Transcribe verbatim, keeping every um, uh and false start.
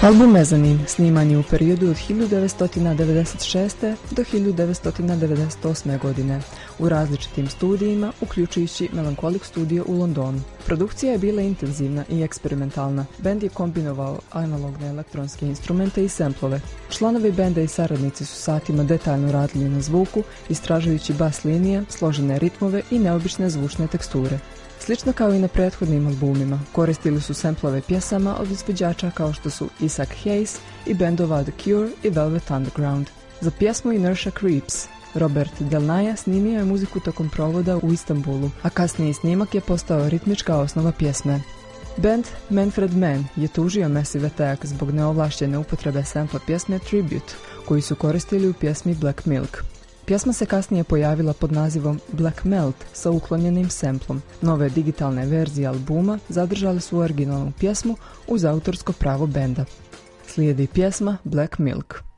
Album Mezzanine sniman je u periodu od hiljadu devetsto devedeset šeste. do hiljadu devetsto devedeset osme. godine u različitim studijima, uključujući Melancholic Studio u Londonu. Produkcija je bila intenzivna i eksperimentalna. Bend je kombinovao analogne elektronske instrumente i semplove. Članovi benda i saradnici su satima detaljno radili na zvuku, istražujući bas linije, složene ritmove i neobične zvučne teksture. Slično kao i na prethodnim albumima, koristili su semplove pjesama od izvođača kao što su Isaac Hayes i bendova The Cure i Velvet Underground. Za pjesmu Inertia Creeps Robert Del Naja snimio je muziku tokom provoda u Istanbulu, a kasniji snimak je postao ritmička osnova pjesme. Band Manfred Mann je tužio Massive Attack zbog neovlaštene upotrebe sampla pjesme Tribute, koju su koristili u pjesmi Black Milk. Pjesma se kasnije pojavila pod nazivom Black Melt sa uklonjenim samplom. Nove digitalne verzije albuma zadržale su originalnu pjesmu uz autorsko pravo benda. Slijedi pjesma Black Milk.